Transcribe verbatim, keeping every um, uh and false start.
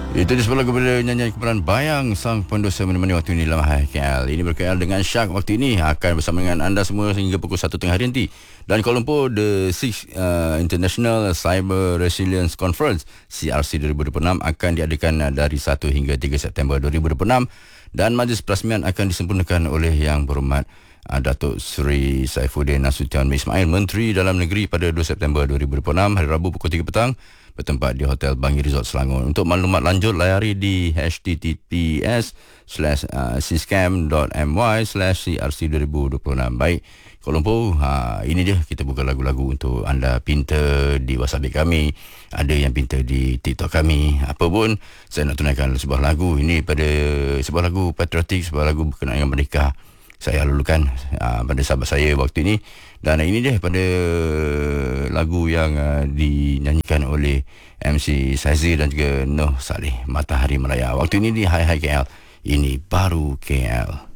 Itu di sebelah kepada nyanyian kumpulan Bayang sang pendosa menemani waktu ini dalam Hai K L. Ini berkait dengan Syak waktu ini akan bersama dengan anda semua sehingga pukul satu tengah hari nanti. Dan Kuala Lumpur, the sixth uh, International Cyber Resilience Conference C R C dua ribu dua puluh enam akan diadakan dari satu hingga tiga September dua ribu dua puluh enam dan majlis perasmian akan disempurnakan oleh Yang Berhormat uh, Datuk Seri Saifuddin Nasution Ismail, Menteri Dalam Negeri pada dua September dua ribu dua puluh enam hari Rabu pukul tiga petang bertempat di Hotel Bangi Resort Selangor. Untuk maklumat lanjut layari di h t t p s slash siscam dot m y slash c r c dua ribu dua puluh enam. Baik, Kuala Lumpur, ha, ini dia kita buka lagu-lagu untuk anda pinta di WhatsApp kami, ada yang pinta di TikTok kami. Apa pun saya nak tunaikan sebuah lagu ini pada sebuah lagu patriotik, sebuah lagu berkenaan dengan merdeka. Saya lulukan uh, pada sahabat saya waktu ini. Dan ini dia pada lagu yang uh, dinyanyikan oleh M C Saizir dan juga Noh Saleh, Matahari Melaya. Waktu ini di Hai Hai K L. Ini baru K L.